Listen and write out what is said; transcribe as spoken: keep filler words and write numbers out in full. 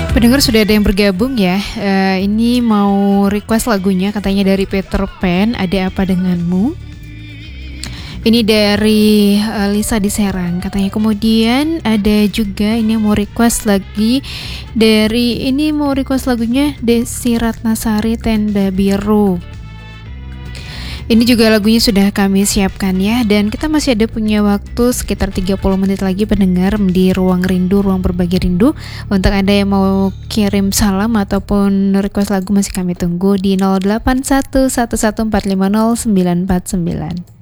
Pendengar sudah ada yang bergabung ya. Eh, ini mau request lagunya katanya dari Peter Pan, Ada Apa Denganmu. Ini dari uh, Lisa di Serang katanya. Kemudian ada juga ini mau request lagi dari ini mau request lagunya Desi Ratnasari, Tenda Biru. Ini juga lagunya sudah kami siapkan ya. Dan kita masih ada punya waktu sekitar tiga puluh menit lagi pendengar di Ruang Rindu, Ruang Berbagi Rindu. Untuk Anda yang mau kirim salam ataupun request lagu masih kami tunggu di nol delapan satu satu satu empat lima nol sembilan empat sembilan.